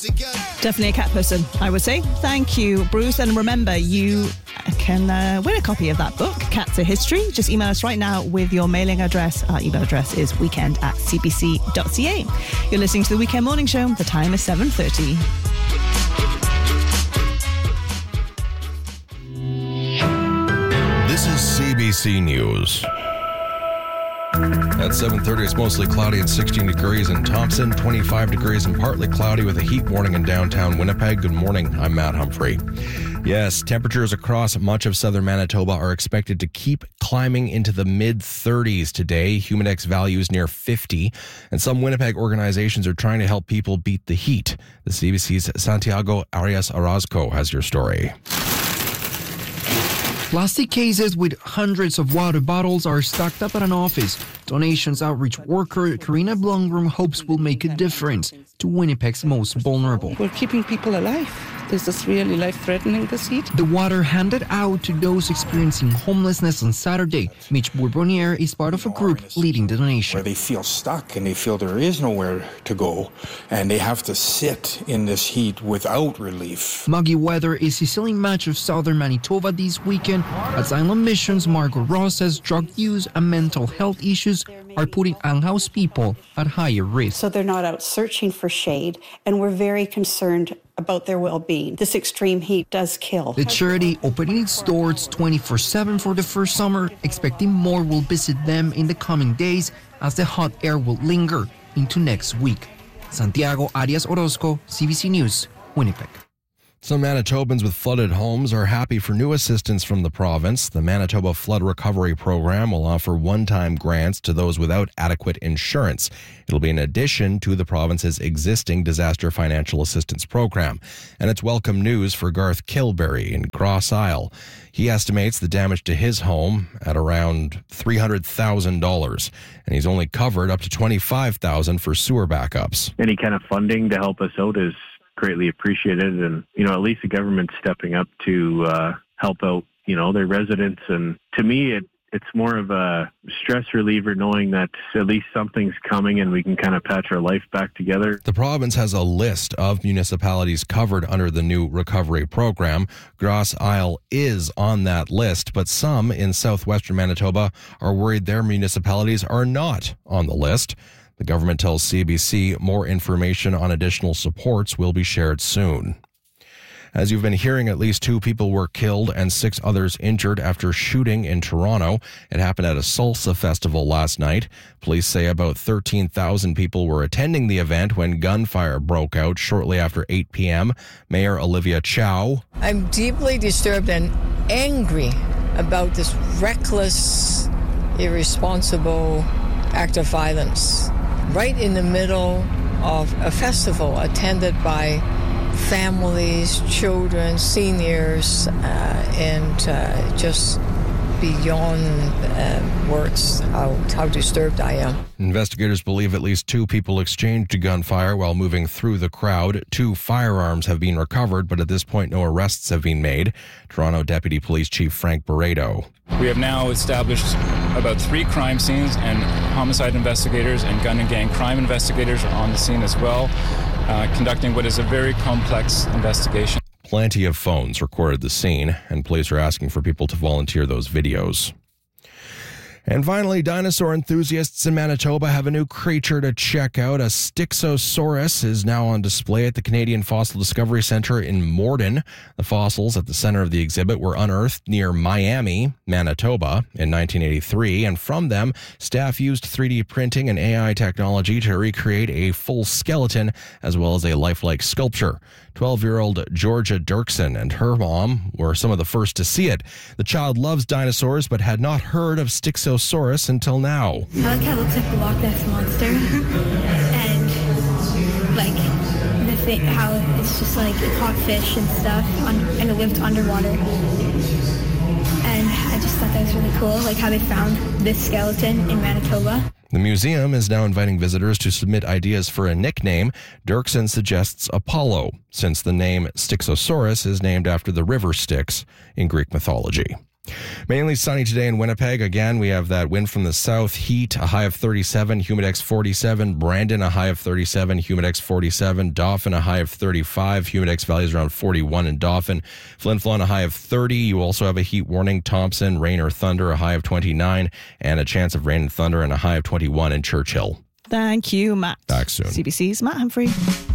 Definitely a cat person, I would say. Thank you, Bruce. And remember, you can win a copy of that book, Cats a History. Just email us right now with your mailing address. Our email address is weekend@cbc.ca. You're listening to The Weekend Morning Show. The time is 7:30. This is CBC News. At 7:30, it's mostly cloudy and 16 degrees in Thompson, 25 degrees and partly cloudy with a heat warning in downtown Winnipeg. Good morning. I'm Matt Humphrey. Yes, temperatures across much of southern Manitoba are expected to keep climbing into the mid-30s today. Humidex values near 50, and some Winnipeg organizations are trying to help people beat the heat. The CBC's Santiago Arias Orozco has your story. Plastic cases with hundreds of water bottles are stacked up at an office. Donations outreach worker Karina Blungrum hopes will make a difference to Winnipeg's most vulnerable. We're keeping people alive. This is really life-threatening, this heat. The water handed out to those experiencing homelessness on Saturday. Mitch Bourbonniere is part of a group leading the donation. Where they feel stuck and they feel there is nowhere to go and they have to sit in this heat without relief. Muggy weather is sizzling much of southern Manitoba this weekend. Asylum Mission's Margot Ross says drug use and mental health issues are putting unhoused people at higher risk. So they're not out searching for shade, and we're very concerned about their well-being. This extreme heat does kill. The charity opening its doors 24/7 for the first summer, expecting more will visit them in the coming days as the hot air will linger into next week. Santiago Arias Orozco, CBC News, Winnipeg. Some Manitobans with flooded homes are happy for new assistance from the province. The Manitoba Flood Recovery Program will offer one-time grants to those without adequate insurance. It'll be in addition to the province's existing disaster financial assistance program. And it's welcome news for Garth Kilberry in Cross Isle. He estimates the damage to his home at around $300,000, and he's only covered up to $25,000 for sewer backups. Any kind of funding to help us out is greatly appreciated, and at least the government's stepping up to help out their residents. And to me it's more of a stress reliever knowing that at least something's coming and we can kind of patch our life back together. The province has a list of municipalities covered under the new recovery program. Cross Isle is on that list, but some in southwestern Manitoba are worried their municipalities are not on the list. The government tells CBC more information on additional supports will be shared soon. As you've been hearing, at least 2 people were killed and 6 others injured after shooting in Toronto. It happened at a salsa festival last night. Police say about 13,000 people were attending the event when gunfire broke out shortly after 8 p.m. Mayor Olivia Chow. I'm deeply disturbed and angry about this reckless, irresponsible act of violence right in the middle of a festival attended by families, children, seniors, and just beyond words how disturbed I am. Investigators believe at least 2 people exchanged gunfire while moving through the crowd. 2 firearms have been recovered, but at this point no arrests have been made. Toronto Deputy Police Chief Frank Barreto. We have now established about 3 crime scenes, and homicide investigators and gun and gang crime investigators are on the scene as well, conducting what is a very complex investigation. Plenty of phones recorded the scene, and police are asking for people to volunteer those videos. And finally, dinosaur enthusiasts in Manitoba have a new creature to check out. A Styxosaurus is now on display at the Canadian Fossil Discovery Centre in Morden. The fossils at the center of the exhibit were unearthed near Miami, Manitoba, in 1983, and from them, staff used 3D printing and AI technology to recreate a full skeleton as well as a lifelike sculpture. 12-year-old Georgia Dirksen and her mom were some of the first to see it. The child loves dinosaurs but had not heard of Styxosaurus until now. I like how it looks like the Loch Ness Monster, and like the thing, how it's just like it caught fish and stuff, and it lived underwater. And I just thought that was really cool, like how they found this skeleton in Manitoba. The museum is now inviting visitors to submit ideas for a nickname. Dirksen suggests Apollo, since the name Styxosaurus is named after the river Styx in Greek mythology. Mainly sunny today in Winnipeg. Again, we have that wind from the south. Heat, a high of 37. Humidex 47. Brandon, a high of 37. Humidex 47. Dauphin, a high of 35. Humidex values around 41 in Dauphin. Flin Flon, a high of 30. You also have a heat warning. Thompson, rain or thunder, a high of 29. And a chance of rain and thunder and a high of 21 in Churchill. Thank you, Matt. Back soon. CBC's Matt Humphrey.